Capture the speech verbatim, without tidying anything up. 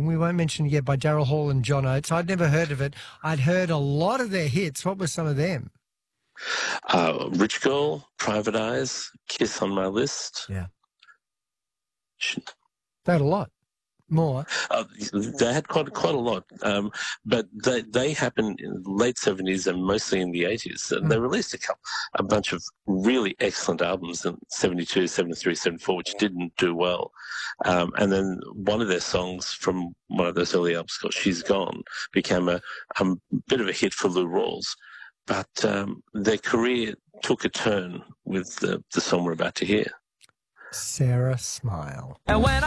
song. We won't mention it yet, by Daryl Hall and John Oates. I'd never heard of it. I'd heard a lot of their hits. What were some of them? Uh, Rich Girl, Private Eyes, Kiss on My List. Yeah. They had a lot. More. Uh, they had quite quite a lot, um, but they they happened in the late seventies and mostly in the eighties. And Mm. they released a couple, a bunch of really excellent albums in seventy-two, seventy-three, seventy-four, which didn't do well. Um, and then one of their songs from one of those early albums called "She's Gone" became a, a bit of a hit for Lou Rawls. But um, their career took a turn with the, the song we're about to hear. Sarah Smile. And when